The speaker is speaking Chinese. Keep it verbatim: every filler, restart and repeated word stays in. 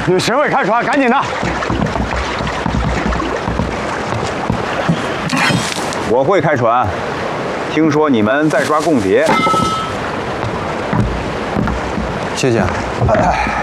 谁会开船？赶紧的！ 我会开船。听说你们在抓共谍。 谢谢。